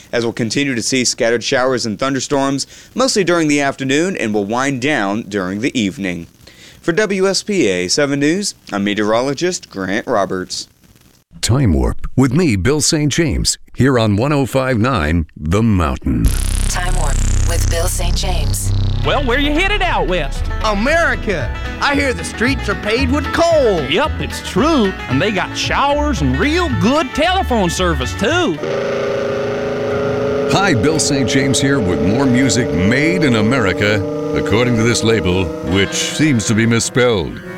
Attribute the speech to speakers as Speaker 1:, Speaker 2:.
Speaker 1: as we'll continue to see scattered showers and thunderstorms, mostly during the afternoon, and will wind down during the evening. For WSPA 7 News, I'm meteorologist Grant Roberts.
Speaker 2: Time Warp with me, Bill St. James, here on 105.9 The Mountain.
Speaker 3: Time Warp with Bill St. James.
Speaker 4: Well, where you headed out west?
Speaker 5: America! I hear the streets are paved with coal.
Speaker 4: Yep, it's true. And they got showers and real good telephone service, too.
Speaker 2: Hi, Bill St. James here with more music made in America, according to this label, which seems to be misspelled.